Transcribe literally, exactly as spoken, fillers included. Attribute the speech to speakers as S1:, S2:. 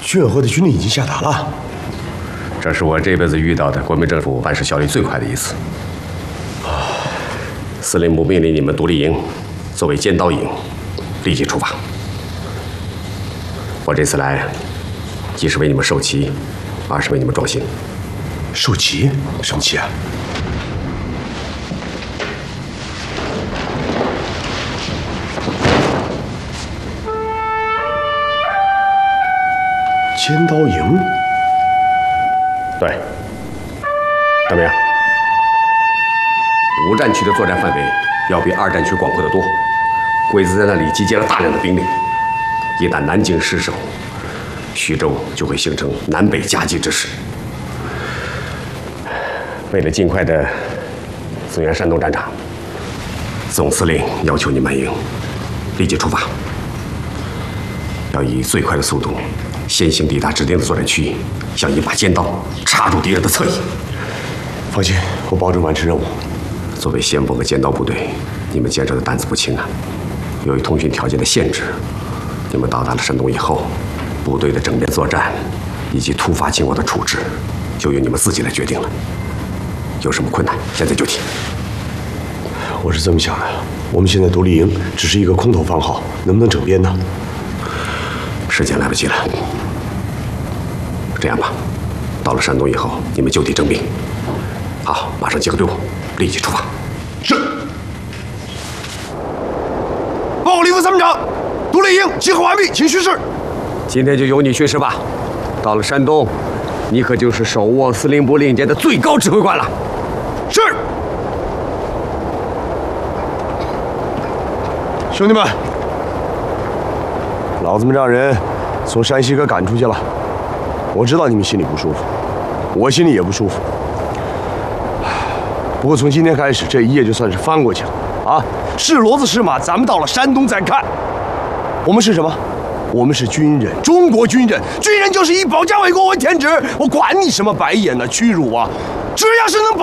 S1: 徐远和的军令已经下达了。
S2: 这是我这辈子遇到的国民政府办事效率最快的一次。司令部命令你们独立营作为尖刀营，立即出发。我这次来，一是为你们授旗，二是为你们壮行。
S1: 授旗？什么旗啊？尖刀营？
S2: 对，怎么样？五战区的作战范围要比二战区广阔得多，鬼子在那里集结了大量的兵力。一旦南京失守，徐州就会形成南北夹击之势。为了尽快的增援山东战场，总司令要求你们营立即出发，要以最快的速度先行抵达指定的作战区域，像一把尖刀插入敌人的侧翼。
S1: 放心，我保证完成任务。
S2: 作为先锋和尖刀部队，你们肩上的担子不轻啊。由于通讯条件的限制，你们到达了山东以后，部队的整编作战以及突发情况的处置，就由你们自己来决定了。有什么困难，现在就提。
S1: 我是这么想的，我们现在独立营只是一个空头番号，能不能整编呢？
S2: 时间来不及了。这样吧，到了山东以后，你们就地征兵。好，马上集合队伍，立即出发。
S1: 是。报告李副参谋长，独立营集合完毕，请巡视。
S2: 今天就由你巡视吧。到了山东，你可就是手握司令部令箭的最高指挥官了。
S1: 是。兄弟们，老子们让人从山西给赶出去了。我知道你们心里不舒服，我心里也不舒服。不过从今天开始，这一页就算是翻过去了啊！是骡子是马，咱们到了山东再看。我们是什么？我们是军人，中国军人。军人就是以保家卫国为天职。我管你什么白眼啊、屈辱啊，只要是能保。